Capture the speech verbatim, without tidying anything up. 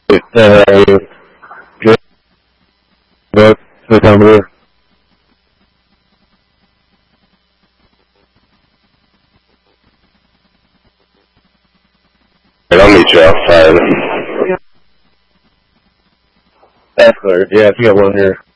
Uh, good. Good. Good number. I'll meet you outside. Eckler, yeah, if you got one here.